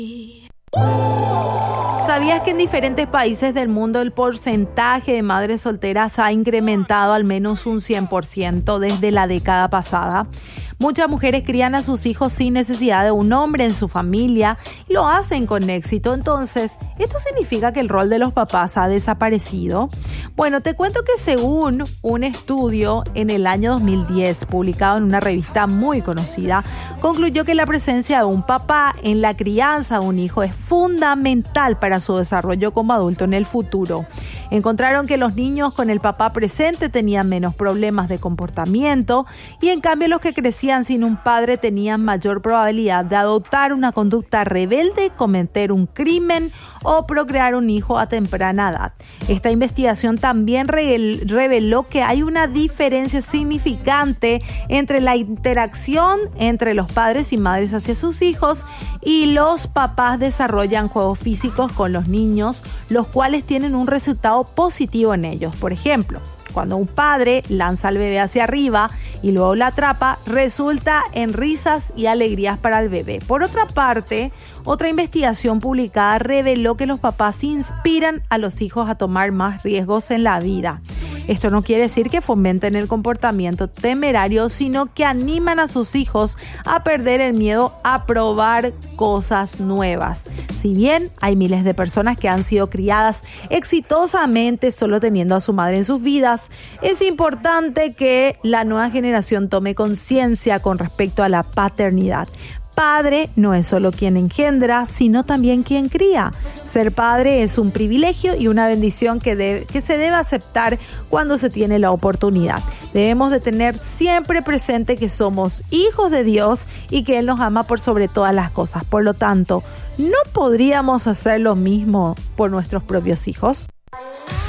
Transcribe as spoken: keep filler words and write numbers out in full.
¿Sabías que en diferentes países del mundo el porcentaje de madres solteras ha incrementado al menos un cien por ciento desde la década pasada? Muchas mujeres crían a sus hijos sin necesidad de un hombre en su familia y lo hacen con éxito. Entonces, ¿esto significa que el rol de los papás ha desaparecido? Bueno, te cuento que según un estudio en el año dos mil diez, publicado en una revista muy conocida, concluyó que la presencia de un papá en la crianza de un hijo es fundamental para su desarrollo como adulto en el futuro. Encontraron que los niños con el papá presente tenían menos problemas de comportamiento y en cambio los que crecían sin un padre tenían mayor probabilidad de adoptar una conducta rebelde, cometer un crimen o procrear un hijo a temprana edad. Esta investigación también reveló que hay una diferencia significante entre la interacción entre los padres y madres hacia sus hijos y los papás desarrollan juegos físicos con los niños, los cuales tienen un resultado positivo en ellos. Por ejemplo, cuando un padre lanza al bebé hacia arriba y luego la atrapa, resulta en risas y alegrías para el bebé. Por otra parte, otra investigación publicada reveló que los papás inspiran a los hijos a tomar más riesgos en la vida. Esto no quiere decir que fomenten el comportamiento temerario, sino que animan a sus hijos a perder el miedo a probar cosas nuevas. Si bien hay miles de personas que han sido criadas exitosamente solo teniendo a su madre en sus vidas, es importante que la nueva generación tome conciencia con respecto a la paternidad. Padre no es solo quien engendra, sino también quien cría. Ser padre es un privilegio y una bendición que, debe, que se debe aceptar cuando se tiene la oportunidad. Debemos de tener siempre presente que somos hijos de Dios y que Él nos ama por sobre todas las cosas. Por lo tanto, ¿no podríamos hacer lo mismo por nuestros propios hijos?